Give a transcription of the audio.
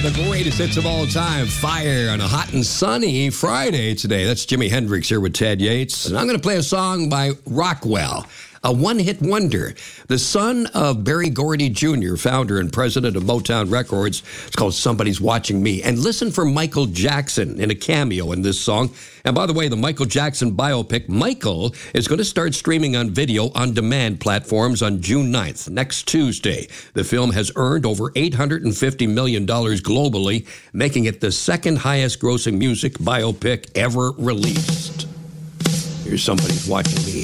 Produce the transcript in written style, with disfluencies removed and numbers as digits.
the greatest hits of all time. Fire on a hot and sunny Friday today. That's Jimi Hendrix here with Ted Yates. And I'm going to play a song by Rockwell, a one-hit wonder. The son of Berry Gordy Jr., founder and president of Motown Records. It's called Somebody's Watching Me. And listen for Michael Jackson in a cameo in this song. And by the way, the Michael Jackson biopic, Michael, is going to start streaming on video on demand platforms on June 9th, next Tuesday. The film has earned over $850 million globally, making it the second highest grossing music biopic ever released. Here's Somebody's Watching Me.